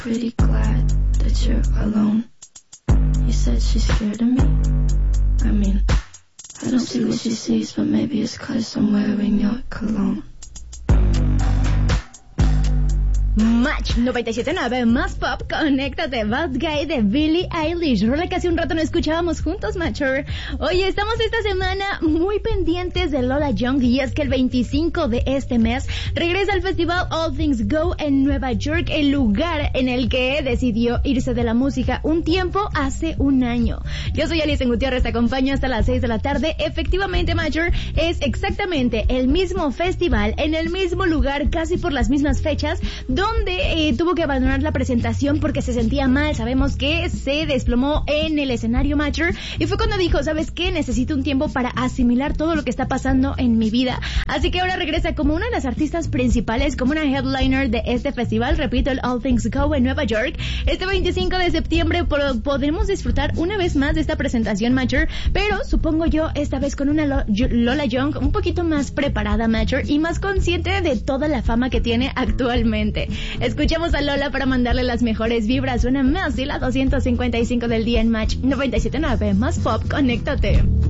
pretty glad that you're alone. You said she's scared of me. I mean, I don't see what she sees, but maybe it's 'cause I'm wearing your cologne. Match 97.9 más pop, conéctate, Bad Guy de Billie Eilish, rola que hace un rato no escuchábamos juntos, Matcher. Oye, estamos esta semana muy pendientes de Lola Young, y es que el 25 de este mes regresa al festival All Things Go en Nueva York, el lugar en el que decidió irse de la música un tiempo hace un año. Yo soy Alison Gutiérrez, te acompaño hasta las 6 de la tarde. Efectivamente, Matcher, es exactamente el mismo festival, en el mismo lugar, casi por las mismas fechas, donde tuvo que abandonar la presentación porque se sentía mal. Sabemos que se desplomó en el escenario, Matcher, y fue cuando dijo, ¿sabes qué? Necesito un tiempo para asimilar todo lo que está pasando en mi vida. Así que ahora regresa como una de las artistas principales, como una headliner de este festival, repito, el All Things Go en Nueva York. Este 25 de septiembre podremos disfrutar una vez más de esta presentación, Matcher, pero supongo yo esta vez con una Lola Young un poquito más preparada, Matcher, y más consciente de toda la fama que tiene actualmente. Escuchamos a Lola para mandarle las mejores vibras. Suena más de las 255 del día en Match 97.9 más pop, conéctate.